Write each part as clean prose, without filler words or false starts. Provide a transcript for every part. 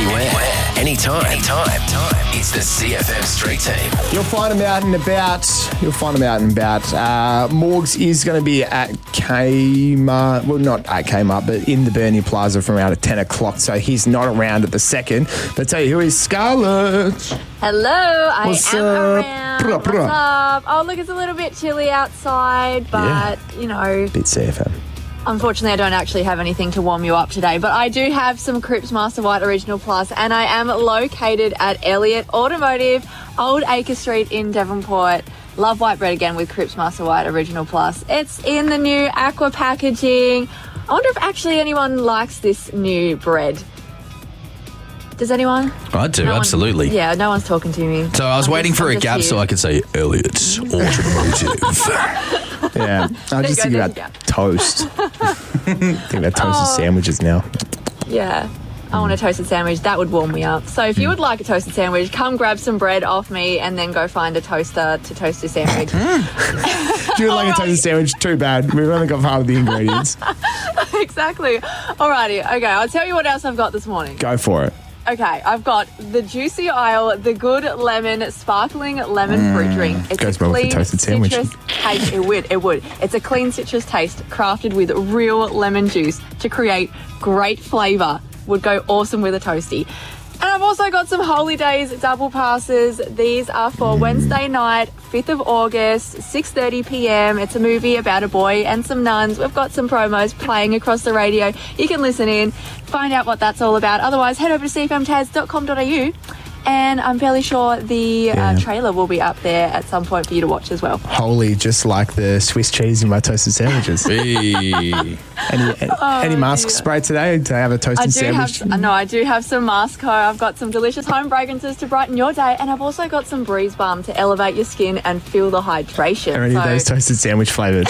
anywhere, anytime. It's the CFM Street Team. You'll find them out and about. Morgs is going to be at Kmart. Well, not at Kmart, but in the Burnie Plaza from around 10 o'clock. So he's not around at the second. But tell you who is Scarlett. Hello, I What's am up? around. What's up? Oh, look, it's a little bit chilly outside, but, you know, Bit CFM. unfortunately I don't actually have anything to warm you up today, but I do have some Cripps Master White Original Plus, and I am located at Elliott Automotive, Old Acre Street in Devonport. Love white bread again with Cripps Master White Original Plus. It's in the new aqua packaging. I wonder if actually anyone likes this new bread. Does anyone? I do, absolutely. Yeah, no one's talking to me. So I was waiting for a gap here. so I could say Elliott Automotive. Yeah, I'm just thinking about toast. Thinking about toasted sandwiches now. Yeah, I want a toasted sandwich. That would warm me up. So if you would like a toasted sandwich, come grab some bread off me and then go find a toaster to toast your sandwich. If you would like a toasted sandwich, too bad. We've only got half of the ingredients. Exactly. Alrighty, okay, I'll tell you what else I've got this morning. Go for it. Okay, I've got the Juicy Isle, the Good Lemon Sparkling Lemon Fruit Drink. It's Goes a well with the clean toasted sandwich. citrus taste. It would. It's a clean citrus taste crafted with real lemon juice to create great flavour. Would go awesome with a toasty. And I've also got some Holy Days double passes. These are for Wednesday night, 5th of August, 6:30 p.m. It's a movie about a boy and some nuns. We've got some promos playing across the radio. You can listen in, find out what that's all about. Otherwise, head over to cfmtaz.com.au, and I'm fairly sure the trailer will be up there at some point for you to watch as well. Holy, just like the Swiss cheese in my toasted sandwiches. Hey. Any mask spray today? Do I have a toasted sandwich? I do have some Masco. I've got some delicious home fragrances to brighten your day, and I've also got some Breeze Balm to elevate your skin and feel the hydration. Are any of those toasted sandwich flavoured?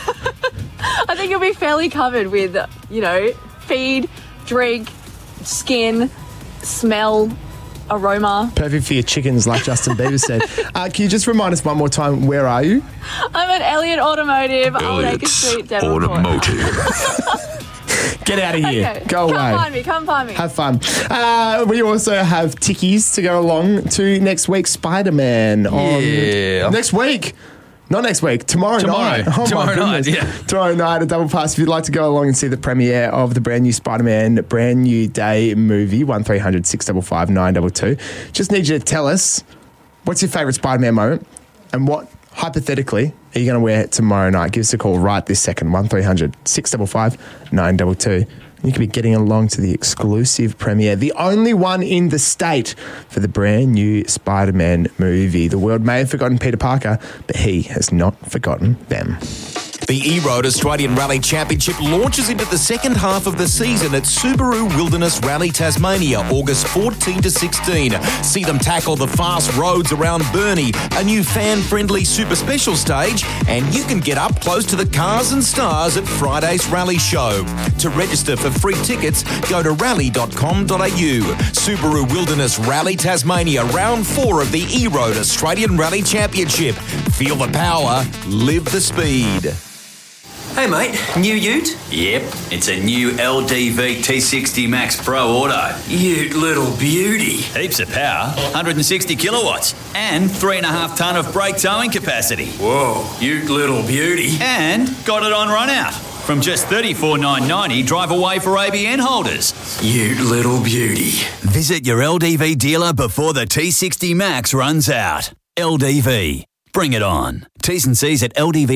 I think you'll be fairly covered with, you know, feed, drink, skin, smell, aroma. Perfect for your chickens, like Justin Bieber said. Can you just remind us one more time, where are you? I'm at Elliott Automotive, Old Acre Street, Devonport. Get out of here. Okay. Go away. Come find me. Have fun. We also have tickies to go along to next week's Spider-Man. Next week. Not next week. Tomorrow night. Oh, Tomorrow my night, goodness. yeah. Tomorrow night at Double Pass. If you'd like to go along and see the premiere of the brand new Spider-Man Brand New Day movie, 1300 655 922. Just need you to tell us what's your favourite Spider-Man moment and what, hypothetically, are you going to wear tomorrow night? Give us a call right this second, 1300 655 922. You could be getting along to the exclusive premiere, the only one in the state for the brand new Spider-Man movie. The world may have forgotten Peter Parker, but he has not forgotten them. The E-Road Australian Rally Championship launches into the second half of the season at Subaru Wilderness Rally Tasmania, August 14 to 16. See them tackle the fast roads around Burnie, a new fan-friendly super special stage, and you can get up close to the cars and stars at Friday's Rally Show. To register for free tickets, go to rally.com.au. Subaru Wilderness Rally Tasmania, round 4 of the E-Road Australian Rally Championship. Feel the power, live the speed. Hey mate, new ute? Yep, it's a new LDV T60 Max Pro Auto. Ute little beauty. Heaps of power, 160 kilowatts, and 3.5 tonne of brake towing capacity. Whoa, ute little beauty. And got it on run out. From just $34,990, drive away for ABN holders. Ute little beauty. Visit your LDV dealer before the T60 Max runs out. LDV. Bring it on. T's and C's at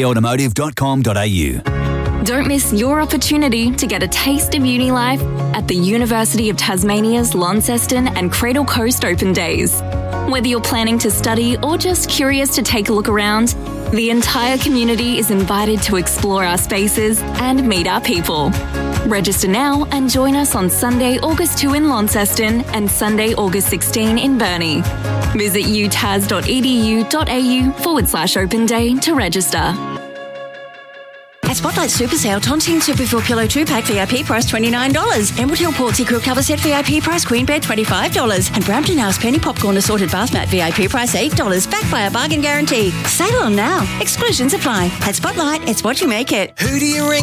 ldvautomotive.com.au. Don't miss your opportunity to get a taste of uni life at the University of Tasmania's Launceston and Cradle Coast Open Days. Whether you're planning to study or just curious to take a look around, the entire community is invited to explore our spaces and meet our people. Register now and join us on Sunday, August 2 in Launceston and Sunday, August 16 in Burnie. Visit utas.edu.au/open day to register. At Spotlight Super Sale, Tontine Super Full Pillow 2-pack VIP price $29. Emerald Hill Portsea Quilt Cover Set VIP price Queen Bed $25. And Brampton House Penny Popcorn Assorted Bath Mat VIP price $8. Backed by a bargain guarantee. Sale on now. Exclusions apply. At Spotlight, it's what you make it. Who do you ring?